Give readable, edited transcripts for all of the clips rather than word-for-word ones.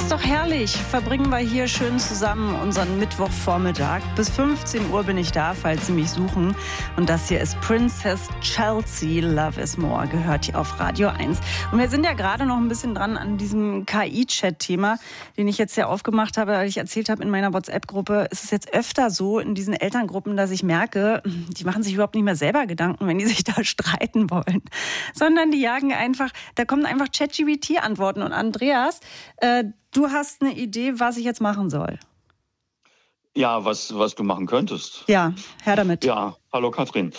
ist doch herrlich. Verbringen wir hier schön zusammen unseren Mittwochvormittag. Bis 15 Uhr bin ich da, falls Sie mich suchen. Und das hier ist Princess Chelsea, Love is More, gehört hier auf Radio 1. Und wir sind ja gerade noch ein bisschen dran an diesem KI-Chat-Thema, den ich jetzt hier aufgemacht habe, weil ich erzählt habe in meiner WhatsApp-Gruppe. Es ist jetzt öfter so in diesen Elterngruppen, dass ich merke, die machen sich überhaupt nicht mehr selber Gedanken, wenn die sich da streiten wollen. Sondern die jagen einfach, da kommen einfach ChatGPT-Antworten. Und Andreas, du hast eine Idee, was ich jetzt machen soll. Ja, was du machen könntest. Ja, her damit. Ja, hallo Katrin.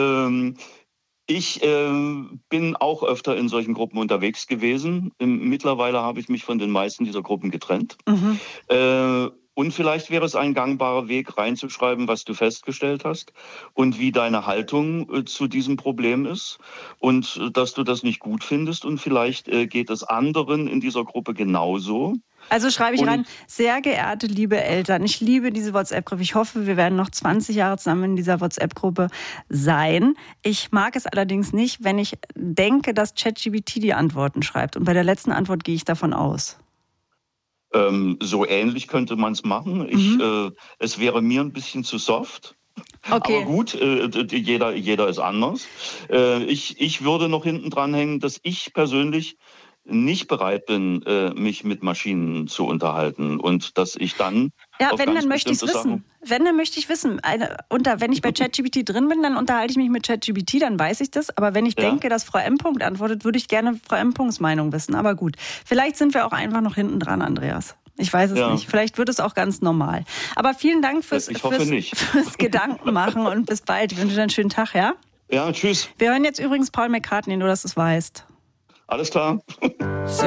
Ich bin auch öfter in solchen Gruppen unterwegs gewesen. Mittlerweile habe ich mich von den meisten dieser Gruppen getrennt. Und vielleicht wäre es ein gangbarer Weg, reinzuschreiben, was du festgestellt hast und wie deine Haltung zu diesem Problem ist und dass du das nicht gut findest und vielleicht geht es anderen in dieser Gruppe genauso. Also schreibe ich rein, sehr geehrte liebe Eltern, ich liebe diese WhatsApp-Gruppe. Ich hoffe, wir werden noch 20 Jahre zusammen in dieser WhatsApp-Gruppe sein. Ich mag es allerdings nicht, wenn ich denke, dass ChatGPT die Antworten schreibt. Und bei der letzten Antwort gehe ich davon aus. So ähnlich könnte man es machen. Es wäre mir ein bisschen zu soft. Okay. Aber gut, jeder ist anders. Ich würde noch hinten dran hängen, dass ich persönlich nicht bereit bin, mich mit Maschinen zu unterhalten und dass ich dann wenn, dann möchte ich es wissen. Wenn, dann möchte ich wissen. Wenn ich bei ChatGPT drin bin, dann unterhalte ich mich mit ChatGPT, dann weiß ich das. Aber wenn ich denke, dass Frau M. antwortet, würde ich gerne Frau M. Meinung wissen. Aber gut, vielleicht sind wir auch einfach noch hinten dran, Andreas. Ich weiß es nicht. Vielleicht wird es auch ganz normal. Aber vielen Dank fürs Gedankenmachen und bis bald. Ich wünsche dir einen schönen Tag, ja? Ja, tschüss. Wir hören jetzt übrigens Paul McCartney, nur dass du es weißt. Alles klar.